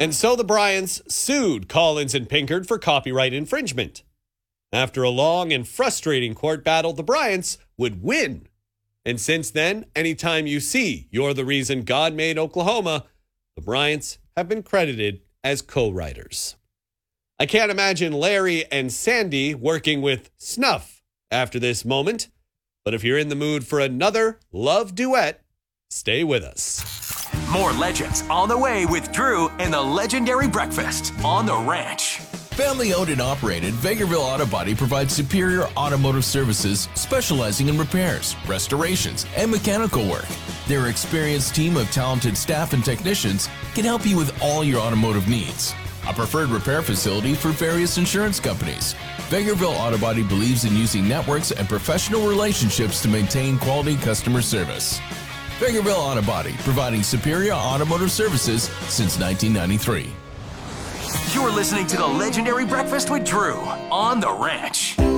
And so the Bryants sued Collins and Pinkard for copyright infringement. After a long and frustrating court battle, the Bryants would win. And since then, anytime you see You're the Reason God Made Oklahoma, the Bryants have been credited as co-writers. I can't imagine Larry and Sandy working with Snuff after this moment, but if you're in the mood for another love duet, stay with us. More legends on the way with Drew and the legendary breakfast on the ranch. Family owned and operated, Vegreville Auto Body provides superior automotive services specializing in repairs, restorations, and mechanical work. Their experienced team of talented staff and technicians can help you with all your automotive needs. A preferred repair facility for various insurance companies. Vegreville Auto Body believes in using networks and professional relationships to maintain quality customer service. Vegreville Auto Body, providing superior automotive services since 1993. You're listening to the legendary breakfast with Drew on the ranch.